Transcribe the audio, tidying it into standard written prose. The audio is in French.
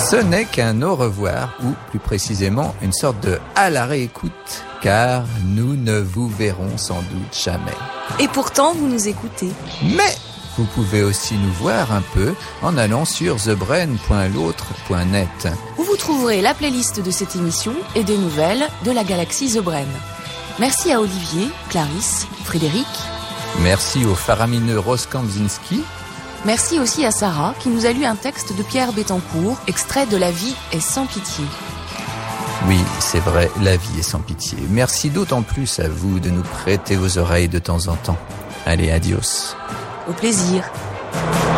Ce n'est qu'un au revoir, ou plus précisément une sorte de à la réécoute, car nous ne vous verrons sans doute jamais. Et pourtant, vous nous écoutez. Mais vous pouvez aussi nous voir un peu en allant sur thebrain.l'autre.net, où vous trouverez la playlist de cette émission et des nouvelles de la galaxie The Brain. Merci à Olivier, Clarisse, Frédéric. Merci au faramineux Ross Kanzinski. Merci aussi à Sarah qui nous a lu un texte de Pierre Bettencourt, extrait de La vie est sans pitié. Oui, c'est vrai, la vie est sans pitié. Merci d'autant plus à vous de nous prêter vos oreilles de temps en temps. Allez, adios. Au plaisir.